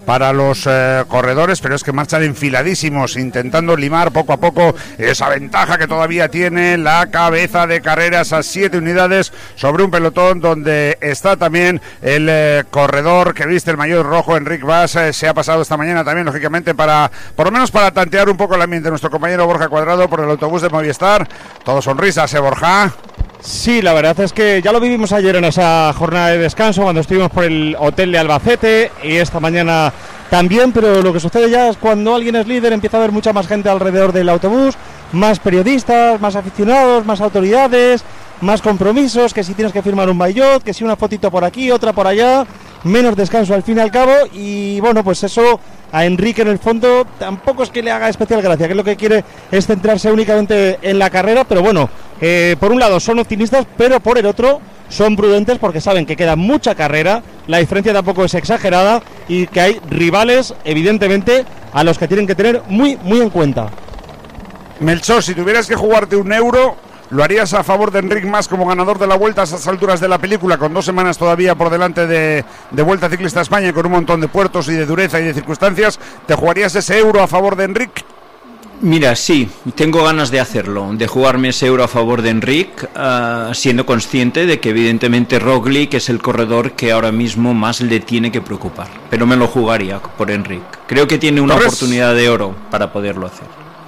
para los corredores, pero es que marchan enfiladísimos, intentando limar poco a poco esa ventaja que todavía tiene la cabeza de carreras a 7 unidades sobre un pelotón donde está también el corredor que viste el maillot rojo, Enric Mas. Se ha pasado esta mañana también, lógicamente, para por lo menos para tantear un poco el ambiente. Nuestro compañero Borja Cuadrado por el autobús de Movistar. Todo sonrisas, Borja. Sí, la verdad es que ya lo vivimos ayer en esa jornada de descanso cuando estuvimos por el hotel de Albacete y esta mañana también, pero lo que sucede ya es cuando alguien es líder empieza a haber mucha más gente alrededor del autobús, más periodistas, más aficionados, más autoridades, más compromisos, que si tienes que firmar un maillot, que si una fotito por aquí, otra por allá, menos descanso al fin y al cabo, y bueno, pues eso a Enrique en el fondo tampoco es que le haga especial gracia, que lo que quiere es centrarse únicamente en la carrera, pero bueno, por un lado son optimistas, pero por el otro son prudentes porque saben que queda mucha carrera, la diferencia tampoco es exagerada y que hay rivales evidentemente a los que tienen que tener muy en cuenta. Melchor, si tuvieras que jugarte un euro, ¿lo harías a favor de Enric Mas como ganador de la Vuelta a esas alturas de la película, con 2 semanas todavía por delante de Vuelta Ciclista a España, con un montón de puertos y de dureza y de circunstancias? ¿Te jugarías ese euro a favor de Enric? Mira, sí, tengo ganas de hacerlo, de jugarme ese euro a favor de Enric, siendo consciente de que evidentemente Roglic es el corredor que ahora mismo más le tiene que preocupar, pero me lo jugaría por Enric. Creo que tiene una oportunidad de oro para poderlo hacer.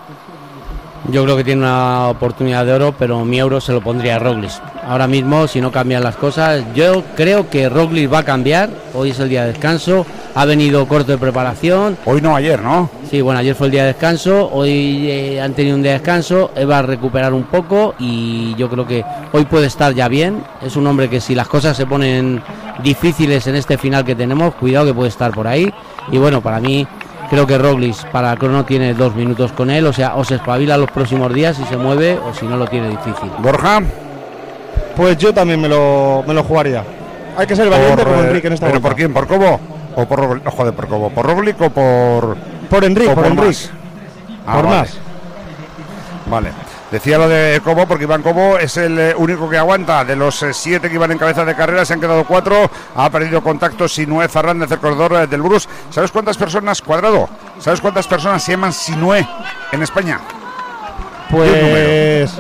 Yo creo que tiene una oportunidad de oro, pero mi euro se lo pondría a Roglic. Ahora mismo, si no cambian las cosas, yo creo que Roglic va a cambiar. Hoy es el día de descanso, ha venido corto de preparación. Hoy no, ayer, ¿no? Sí, bueno, ayer fue el día de descanso, hoy han tenido un día de descanso, él va a recuperar un poco y yo creo que hoy puede estar ya bien. Es un hombre que si las cosas se ponen difíciles en este final que tenemos, cuidado que puede estar por ahí. Y bueno, para mí, creo que Roglic para crono tiene 2 minutos con él, o sea, o se espabila los próximos días y se mueve, o si no lo tiene difícil. Borja. Pues yo también me lo jugaría. Hay que ser valiente como Enrique en esta ¿pero vuelta. por quién? ¿Por Cobo? ¿O por Roglic? Joder, por Cobo. ¿Por Roglic o por Enrique? Por Enrique. Mas. Por vale. Mas. Vale. Decía lo de Cobo porque Iván Cobo es el único que aguanta. De los 7 que iban en cabeza de carrera se han quedado 4. Ha perdido contacto Sinué Fernández, el corredor del Burgos. ¿Sabes cuántas personas, Cuadrado? ¿Sabes cuántas personas se llaman Sinué en España? Pues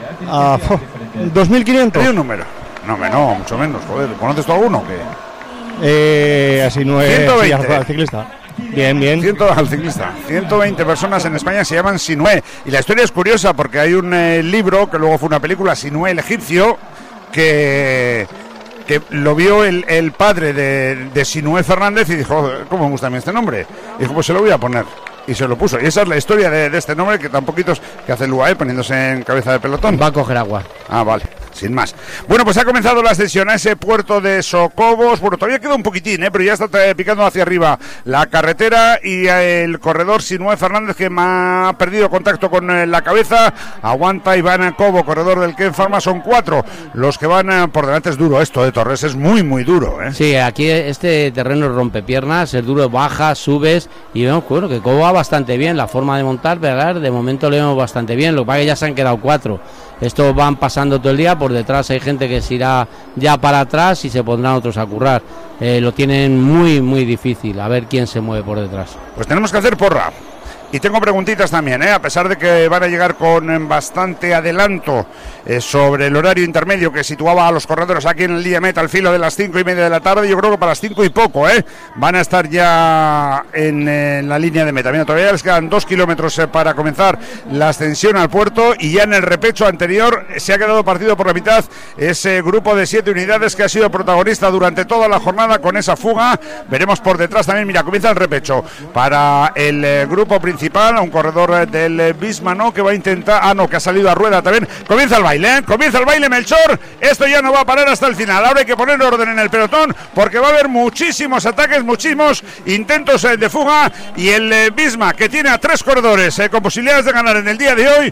2.500. ¿Hay un número? No, mucho menos. Joder, ¿conoces tú alguno? Así no es. 120. Sí, al ciclista. Bien. 100 al ciclista. 120 personas en España se llaman Sinué. Y la historia es curiosa porque hay un libro que luego fue una película, Sinué el egipcio, que lo vio el padre de Sinué Fernández y dijo, ¿cómo me gusta a mí este nombre? Y dijo, pues se lo voy a poner. Y se lo puso. Y esa es la historia de este nombre, que tan poquitos que hace el UAE poniéndose en cabeza de pelotón. Va a coger agua. Ah, vale. Sin más. Bueno, pues ha comenzado la ascensión a ese puerto de Socobos. Bueno, todavía queda un poquitín, pero ya está picando hacia arriba la carretera y el corredor Sinué Fernández, que me ha perdido contacto con la cabeza. Aguanta Iván Cobo, corredor del Ken Pharma. Son 4 los que van por delante. Es duro esto de Torres, es muy duro. Sí, aquí este terreno rompe piernas, es duro, baja, subes y vemos bueno, que Cobo va bastante bien. La forma de montar, ¿verdad? De momento le vemos bastante bien. Lo que pasa es que ya se han quedado 4. Estos van pasando todo el día, por detrás hay gente que se irá ya para atrás y se pondrán otros a currar. Lo tienen muy difícil, a ver quién se mueve por detrás. Pues tenemos que hacer porra. Y tengo preguntitas también, a pesar de que van a llegar con bastante adelanto sobre el horario intermedio que situaba a los corredores aquí en el día meta al filo de las 5:30 de la tarde. Yo creo que para las 5 y poco van a estar ya en la línea de meta. Mira, todavía les quedan 2 kilómetros para comenzar la ascensión al puerto y ya en el repecho anterior se ha quedado partido por la mitad ese grupo de 7 unidades que ha sido protagonista durante toda la jornada con esa fuga. Veremos por detrás también, mira, comienza el repecho para el grupo principal, a un corredor del Bismano que va a intentar, que ha salido a rueda también. Comienza el baile, Melchor. Esto ya no va a parar hasta el final. Ahora hay que poner orden en el pelotón porque va a haber muchísimos ataques, muchísimos intentos de fuga y el Bisma, que tiene a 3 corredores con posibilidades de ganar en el día de hoy,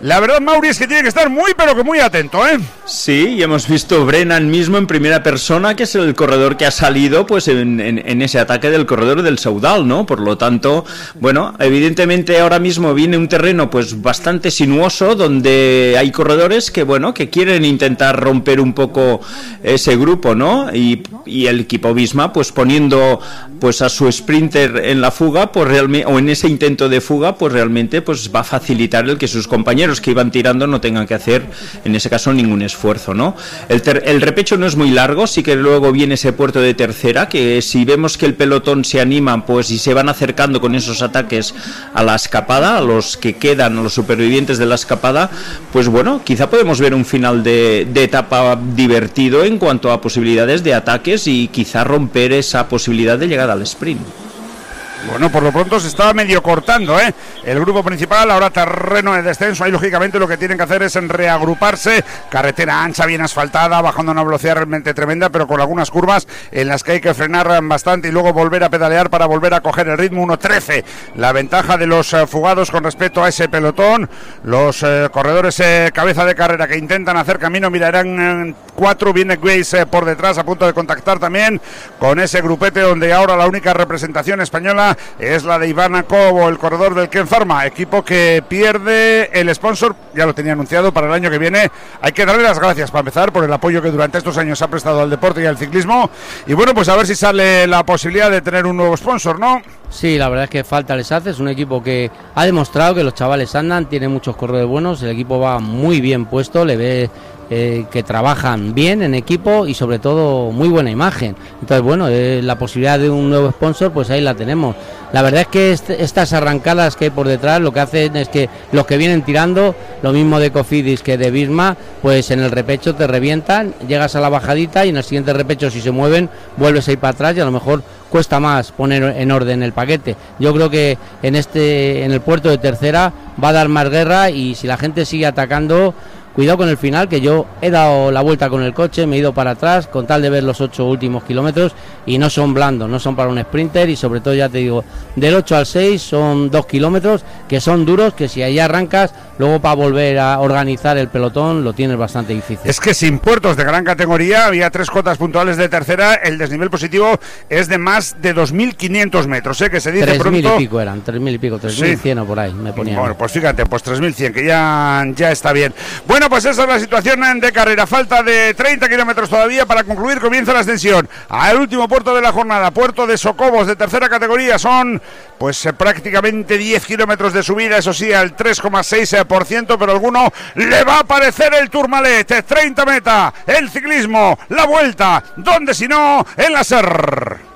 La verdad, Mauri, es que tiene que estar muy, pero que muy atento, ¿eh? Sí, y hemos visto Brennan mismo en primera persona, que es el corredor que ha salido pues en ese ataque del corredor del Saudal, ¿no? Por lo tanto, bueno, evidentemente ahora mismo viene un terreno pues bastante sinuoso, donde hay corredores que, bueno, que quieren intentar romper un poco ese grupo, ¿no? Y el equipo Visma pues poniendo pues a su sprinter en la fuga, pues realmente, o en ese intento de fuga, pues realmente pues va a facilitar el que sus compañeros que iban tirando no tengan que hacer en ese caso ningún esfuerzo, ¿no? El repecho no es muy largo, sí que luego viene ese puerto de tercera, que si vemos que el pelotón se anima pues y se van acercando con esos ataques a la escapada, a los que quedan, a los supervivientes de la escapada, pues bueno, quizá podemos ver un final de etapa divertido en cuanto a posibilidades de ataques y quizá romper esa posibilidad de llegar al sprint. Bueno, por lo pronto se estaba medio cortando, ¿eh? El grupo principal, ahora terreno de descenso. Ahí, lógicamente, lo que tienen que hacer es reagruparse. Carretera ancha, bien asfaltada, bajando a una velocidad realmente tremenda, pero con algunas curvas en las que hay que frenar bastante y luego volver a pedalear para volver a coger el ritmo. 1.13, la ventaja de los fugados con respecto a ese pelotón. Los corredores cabeza de carrera que intentan hacer camino. Mira, eran 4, viene Grace por detrás, a punto de contactar también con ese grupete, donde ahora la única representación española es la de Iván Cobo, el corredor del Ken Pharma, equipo que pierde el sponsor, ya lo tenía anunciado para el año que viene. Hay que darle las gracias para empezar por el apoyo que durante estos años ha prestado al deporte y al ciclismo, y bueno, pues a ver si sale la posibilidad de tener un nuevo sponsor, ¿no? Sí, la verdad es que falta les hace, es un equipo que ha demostrado que los chavales andan, tiene muchos corredores buenos, el equipo va muy bien puesto, le ve que trabajan bien en equipo y sobre todo muy buena imagen. Entonces, bueno, la posibilidad de un nuevo sponsor, pues ahí la tenemos. La verdad es que estas arrancadas que hay por detrás lo que hacen es que los que vienen tirando, lo mismo de Cofidis que de Visma, pues en el repecho te revientan, llegas a la bajadita y en el siguiente repecho, si se mueven, vuelves a ir para atrás y a lo mejor cuesta más poner en orden el paquete. Yo creo que en el puerto de tercera va a dar más guerra, y si la gente sigue atacando, cuidado con el final, que yo he dado la vuelta con el coche, me he ido para atrás con tal de ver los 8 últimos kilómetros, y no son blandos, no son para un sprinter, y sobre todo, ya te digo, del 8 al 6 son 2 kilómetros que son duros, que si ahí arrancas, luego para volver a organizar el pelotón lo tienes bastante difícil. Es que sin puertos de gran categoría, había 3 cotas puntuales de tercera, el desnivel positivo es de más de 2.500 metros, que se dice 3.000 pronto. 3.000 y pico eran, 3.000 y pico, 3.100 sí. O por ahí me ponían. Bueno, pues fíjate, pues 3.100, que ya está bien. Bueno, pues esa es la situación de carrera. Falta de 30 kilómetros todavía para concluir. Comienza la ascensión al último puerto de la jornada, puerto de Socobos, de tercera categoría. Son pues prácticamente 10 kilómetros de subida, eso sí, al 3,6%, pero a alguno le va a aparecer el Tourmalet. 30 meta, el ciclismo, la vuelta, donde si no, en la SER.